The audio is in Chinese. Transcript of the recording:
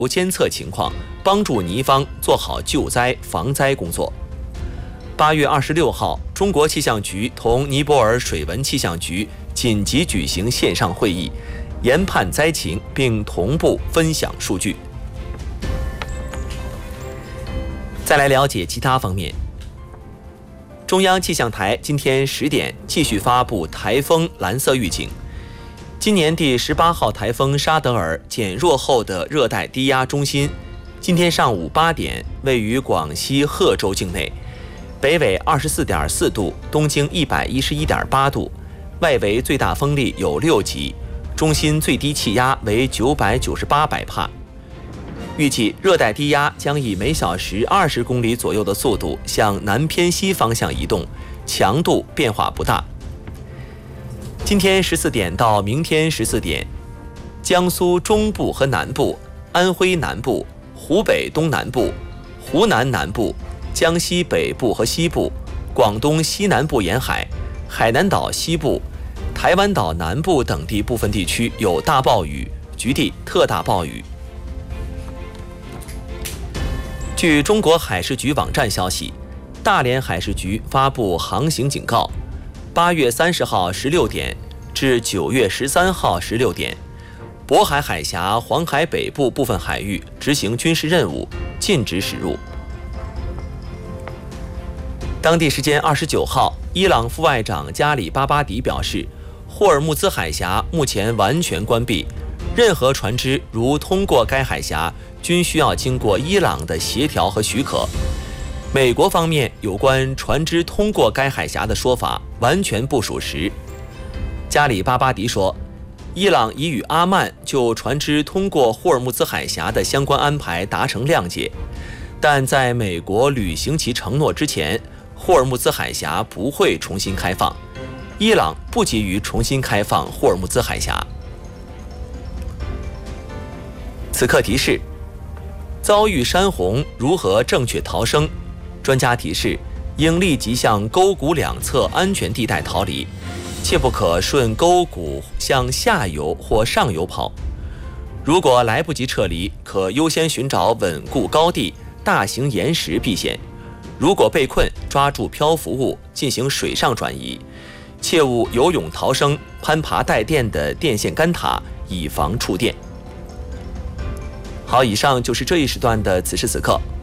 监测情况，帮助尼方做好救灾防灾工作。8月26号，中国气象局同尼泊尔水文气象局紧急举行线上会议，研判灾情并同步分享数据。再来了解其他方面。中央气象台今天10点继续发布台风蓝色预警。今年第18号台风沙德尔减弱后的热带低压中心，今天上午8点位于广西贺州境内，北纬24.4度，东经111.8度，外围最大风力有6级，中心最低气压为998百帕。预计热带低压将以每小时20公里左右的速度向南偏西方向移动，强度变化不大。今天14点到明天14点，江苏中部和南部、安徽南部、湖北东南部、湖南南部、江西北部和西部、广东西南部沿海、海南岛西部、台湾岛南部等地部分地区有大暴雨，局地特大暴雨。据中国海事局网站消息，大连海事局发布航行警告，8月30号16点至9月13号16点，渤海海峡、黄海北部部分海域执行军事任务，禁止驶入。当地时间29号，伊朗副外长加里巴巴迪表示，霍尔木兹海峡目前完全关闭，任何船只如通过该海峡，均需要经过伊朗的协调和许可。美国方面有关船只通过该海峡的说法完全不属实。加里巴巴迪说，伊朗已与阿曼就船只通过霍尔木兹海峡的相关安排达成谅解，但在美国履行其承诺之前，霍尔木兹海峡不会重新开放。伊朗不急于重新开放霍尔木兹海峡。此刻提示：遭遇山洪如何正确逃生？专家提示，应立即向沟谷两侧安全地带逃离，切不可顺沟谷向下游或上游跑。如果来不及撤离，可优先寻找稳固高地、大型岩石避险。如果被困，抓住漂浮物进行水上转移，切勿游泳逃生，攀爬带电的电线杆塔，以防触电。好，以上就是这一时段的此时此刻，